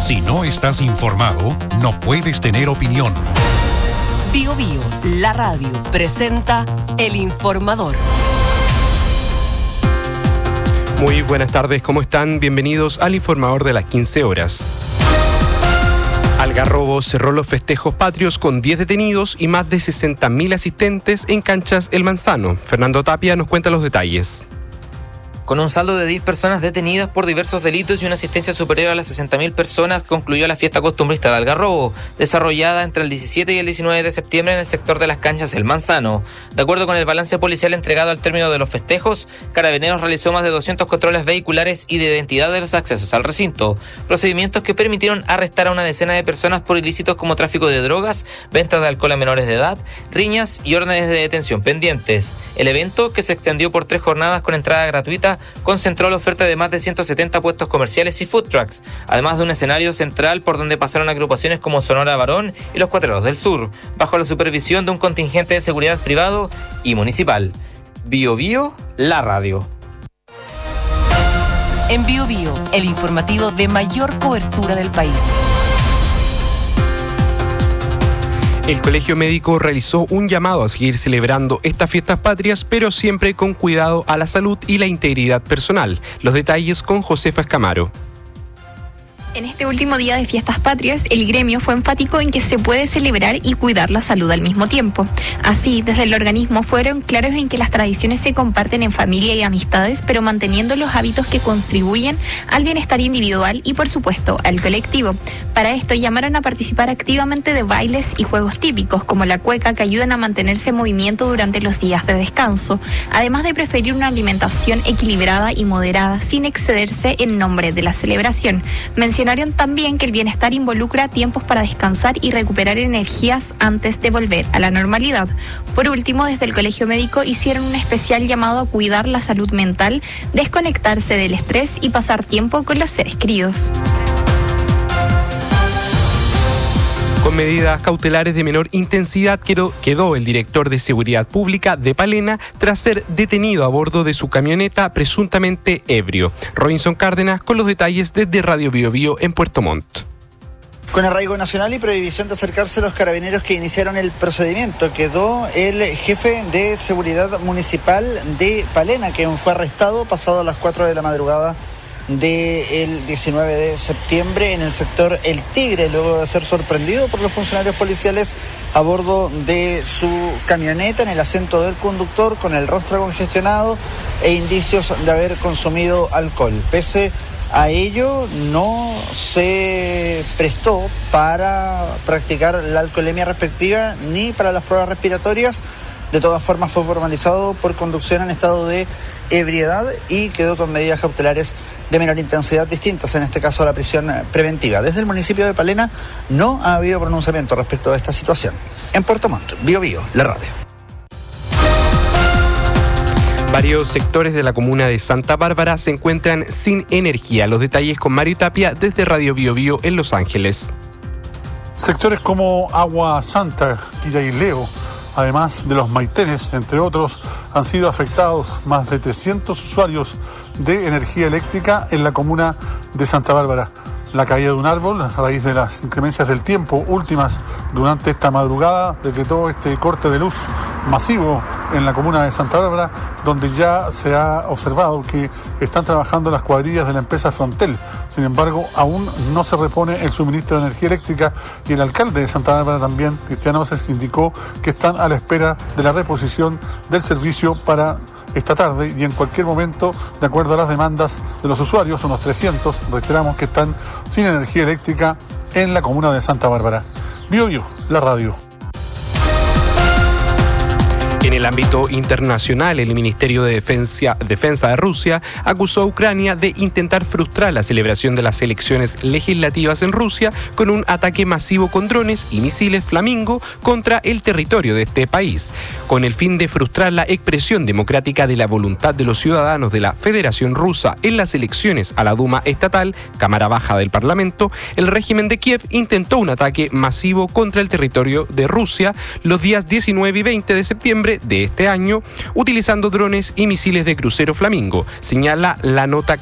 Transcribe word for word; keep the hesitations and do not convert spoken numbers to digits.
Si no estás informado, no puedes tener opinión. Bio Bio, la radio, presenta El Informador. Muy buenas tardes, ¿cómo están? Bienvenidos al Informador de las quince horas. Algarrobo cerró los festejos patrios con diez detenidos y más de sesenta mil asistentes en canchas El Manzano. Fernando Tapia nos cuenta los detalles. Con un saldo de diez personas detenidas por diversos delitos y una asistencia superior a las sesenta mil personas, concluyó la fiesta costumbrista de Algarrobo, desarrollada entre el diecisiete y el diecinueve de septiembre en el sector de las canchas El Manzano. De acuerdo con el balance policial entregado al término de los festejos, Carabineros realizó más de doscientos controles vehiculares y de identidad de los accesos al recinto, procedimientos que permitieron arrestar a una decena de personas por ilícitos como tráfico de drogas, venta de alcohol a menores de edad, riñas y órdenes de detención pendientes. El evento, que se extendió por tres jornadas con entrada gratuita, concentró la oferta de más de ciento setenta puestos comerciales y food trucks, además de un escenario central por donde pasaron agrupaciones como Sonora Varón y los Cuatreros del Sur, bajo la supervisión de un contingente de seguridad privado y municipal. Bio Bio, la radio. En Bio Bio, el informativo de mayor cobertura del país. El Colegio Médico realizó un llamado a seguir celebrando estas fiestas patrias, pero siempre con cuidado a la salud y la integridad personal. Los detalles con Josefa Escamaro. En este último día de fiestas patrias, el gremio fue enfático en que se puede celebrar y cuidar la salud al mismo tiempo. Así, desde el organismo fueron claros en que las tradiciones se comparten en familia y amistades, pero manteniendo los hábitos que contribuyen al bienestar individual y, por supuesto, al colectivo. Para esto, llamaron a participar activamente de bailes y juegos típicos, como la cueca, que ayudan a mantenerse en movimiento durante los días de descanso, además de preferir una alimentación equilibrada y moderada, sin excederse en nombre de la celebración. Mencionaron también que el bienestar involucra tiempos para descansar y recuperar energías antes de volver a la normalidad. Por último, desde el Colegio Médico hicieron un especial llamado a cuidar la salud mental, desconectarse del estrés y pasar tiempo con los seres queridos. Con medidas cautelares de menor intensidad quedó, quedó el director de Seguridad Pública de Palena tras ser detenido a bordo de su camioneta presuntamente ebrio. Robinson Cárdenas con los detalles desde Radio Bio Bio en Puerto Montt. Con arraigo nacional y prohibición de acercarse a los carabineros que iniciaron el procedimiento, quedó el jefe de Seguridad Municipal de Palena, quien fue arrestado pasado a las cuatro de la madrugada del diecinueve de septiembre en el sector El Tigre, luego de ser sorprendido por los funcionarios policiales a bordo de su camioneta, en el asiento del conductor, con el rostro congestionado e indicios de haber consumido alcohol. Pese a ello, no se prestó para practicar la alcoholemia respectiva ni para las pruebas respiratorias. De todas formas, fue formalizado por conducción en estado de ebriedad y quedó con medidas cautelares de menor intensidad distintas, en este caso a la prisión preventiva. Desde el municipio de Palena no ha habido pronunciamiento respecto a esta situación. En Puerto Montt, Bio Bio, la radio. Varios sectores de la comuna de Santa Bárbara se encuentran sin energía. Los detalles con Mario Tapia desde Radio Bio Bio en Los Ángeles. Sectores como Agua Santa, Quiraileo, además de los Maitenes, entre otros, han sido afectados más de trescientos usuarios de energía eléctrica en la comuna de Santa Bárbara. La caída de un árbol, a raíz de las inclemencias del tiempo últimas durante esta madrugada, decretó este corte de luz masivo en la comuna de Santa Bárbara, donde ya se ha observado que están trabajando las cuadrillas de la empresa Frontel. Sin embargo, aún no se repone el suministro de energía eléctrica y el alcalde de Santa Bárbara también, Cristiano Oces, indicó que están a la espera de la reposición del servicio para esta tarde y en cualquier momento, de acuerdo a las demandas de los usuarios, unos trescientos, reiteramos que están sin energía eléctrica en la comuna de Santa Bárbara. Bio Bio, la radio. En el ámbito internacional, el Ministerio de Defensa, Defensa de Rusia acusó a Ucrania de intentar frustrar la celebración de las elecciones legislativas en Rusia con un ataque masivo con drones y misiles Flamingo contra el territorio de este país. Con el fin de frustrar la expresión democrática de la voluntad de los ciudadanos de la Federación Rusa en las elecciones a la Duma estatal, Cámara Baja del Parlamento, el régimen de Kiev intentó un ataque masivo contra el territorio de Rusia los días diecinueve y veinte de septiembre de este año, utilizando drones y misiles de crucero Flamingo, señala la nota